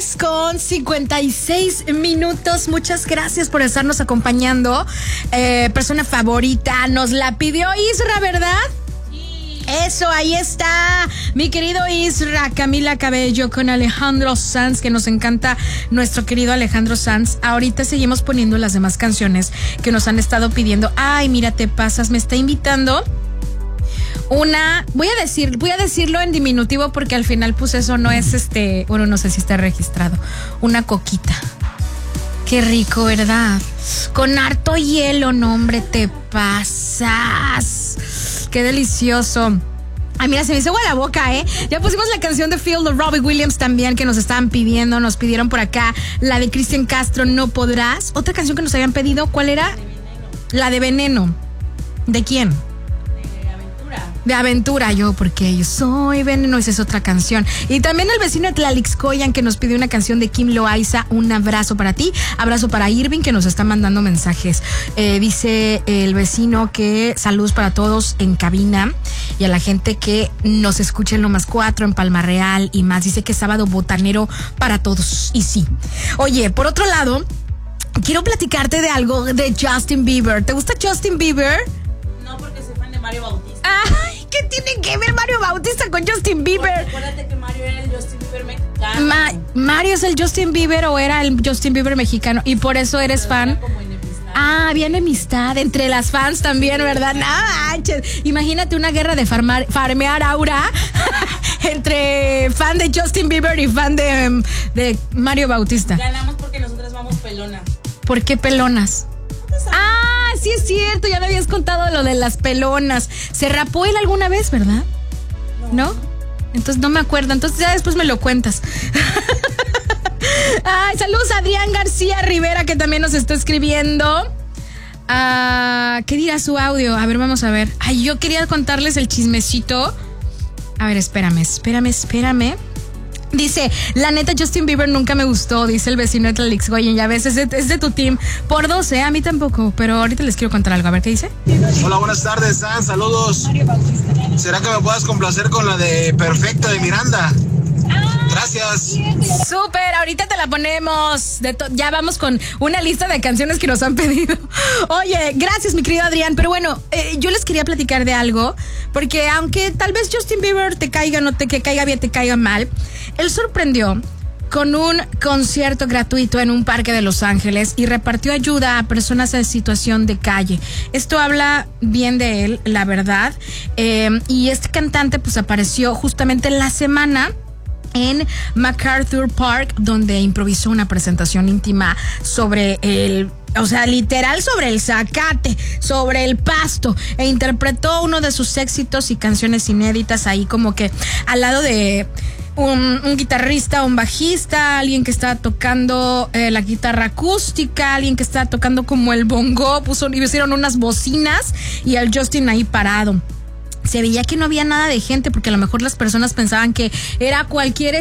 6:56. Muchas gracias por estarnos acompañando. Persona favorita, nos la pidió Isra, ¿verdad? Sí. Eso, ahí está, mi querido Isra, Camila Cabello con Alejandro Sanz, que nos encanta nuestro querido Alejandro Sanz. Ahorita seguimos poniendo las demás canciones que nos han estado pidiendo. Ay, mira, te pasas, me está invitando una, voy a decirlo en diminutivo porque al final pues eso no es bueno, no sé si está registrado. Una coquita. Qué rico, ¿verdad? Con harto hielo, no, hombre, te pasas. Qué delicioso. Ay, mira, se me hizo agua la boca, ¿eh? Ya pusimos la canción de Feel de Robbie Williams también, que nos estaban pidiendo. Nos pidieron por acá la de Cristian Castro, No Podrás. Otra canción que nos habían pedido, ¿cuál era? La de Veneno. ¿De quién? De Aventura, porque yo soy Veneno, esa es otra canción. Y también el vecino de Tlalixcoyan, que nos pidió una canción de Kim Loaiza, Un abrazo para ti, abrazo para Irving, que nos está mandando mensajes. Dice el vecino que saludos para todos en cabina y a la gente que nos escucha en Lo Más 4, en Palma Real y más. Dice que es sábado botanero para todos, y sí. Oye, por otro lado, quiero platicarte de algo de Justin Bieber. ¿Te gusta Justin Bieber? No, porque soy fan de Mario Bautista. Ay, ¿qué tiene que ver Mario Bautista con Justin Bieber? Porque acuérdate que Mario era el Justin Bieber mexicano. ¿Mario es el Justin Bieber o era el Justin Bieber mexicano? Y por eso eres fan. Como enemistad. Había enemistad entre las fans también, ¿verdad? No, imagínate una guerra de farmear aura entre fan de Justin Bieber y fan de Mario Bautista. Ganamos porque nosotras vamos pelonas. ¿Por qué pelonas? Sí es cierto, ya me habías contado lo de las pelonas. ¿Se rapó él alguna vez, verdad? ¿No? Entonces no me acuerdo, entonces ya después me lo cuentas. Ay, saludos a Adrián García Rivera, que también nos está escribiendo. ¿Qué dirá su audio? A ver, vamos a ver. Ay, yo quería contarles el chismecito. A ver, espérame. Dice, la neta Justin Bieber nunca me gustó, dice el vecino de Tlalixcoyan. Ya ves, es de tu team. Por 12, a mí tampoco, pero ahorita les quiero contar algo. A ver, ¿qué dice? Hola, buenas tardes, San, saludos. ¿Será que me puedas complacer con la de Perfecta de Miranda? Gracias. Súper, ahorita te la ponemos. Ya vamos con una lista de canciones que nos han pedido. Oye, gracias, mi querido Adrián. Pero bueno, yo les quería platicar de algo, porque aunque tal vez Justin Bieber te caiga, que caiga bien, te caiga mal, él sorprendió con un concierto gratuito en un parque de Los Ángeles y repartió ayuda a personas en situación de calle. Esto habla bien de él, la verdad. Y este cantante pues apareció justamente en la semana en MacArthur Park, donde improvisó una presentación íntima sobre literal sobre el zacate, sobre el pasto, e interpretó uno de sus éxitos y canciones inéditas ahí como que al lado de un guitarrista, un bajista, alguien que estaba tocando la guitarra acústica, alguien que estaba tocando como el bongo, hicieron unas bocinas y el Justin ahí parado. Se veía que no había nada de gente, porque a lo mejor las personas pensaban que era cualquier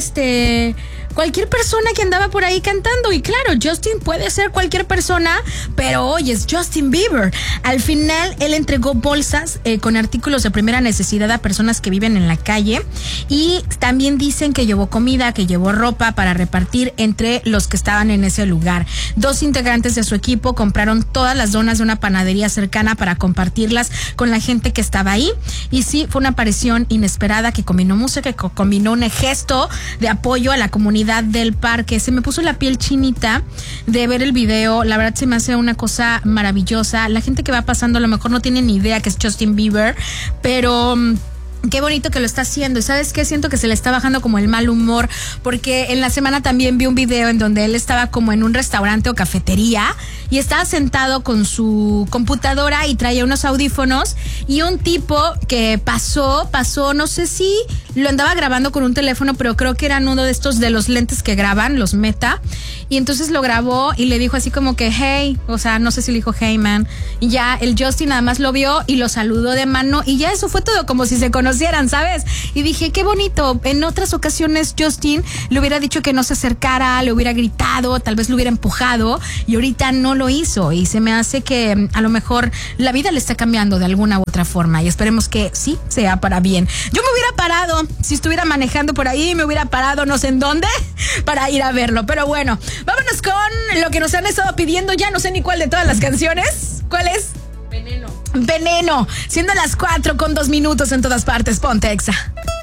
persona que andaba por ahí cantando. Y claro, Justin puede ser cualquier persona, pero hoy es Justin Bieber. Al final, él entregó bolsas con artículos de primera necesidad a personas que viven en la calle. Y también dicen que llevó comida, que llevó ropa para repartir entre los que estaban en ese lugar. 2 integrantes de su equipo compraron todas las donas de una panadería cercana para compartirlas con la gente que estaba ahí. Y sí, fue una aparición inesperada que combinó música, que combinó un gesto de apoyo a la comunidad del parque. Se me puso la piel chinita de ver el video. La verdad se me hace una cosa maravillosa. La gente que va pasando a lo mejor no tiene ni idea que es Justin Bieber, pero qué bonito que lo está haciendo. ¿Y sabes qué? Siento que se le está bajando como el mal humor, porque en la semana también vi un video en donde él estaba como en un restaurante o cafetería y estaba sentado con su computadora y traía unos audífonos, y un tipo que pasó, no sé si lo andaba grabando con un teléfono, pero creo que eran uno de estos de los lentes que graban, los Meta, y entonces lo grabó y le dijo así como que hey, o sea, no sé si le dijo hey man, y ya el Justin nada más lo vio y lo saludó de mano y ya eso fue todo, como si se conocieran conocieran, ¿sabes? Y dije, qué bonito. En otras ocasiones Justin le hubiera dicho que no se acercara, le hubiera gritado, tal vez lo hubiera empujado, y ahorita no lo hizo. Y se me hace que a lo mejor la vida le está cambiando de alguna u otra forma, y esperemos que sí sea para bien. Yo me hubiera parado, si estuviera manejando por ahí, me hubiera parado no sé en dónde para ir a verlo. Pero bueno, vámonos con lo que nos han estado pidiendo. Ya no sé ni cuál de todas las canciones. ¿Cuál es? Veneno. Veneno, siendo las 4:02 en todas partes. Ponte Exa.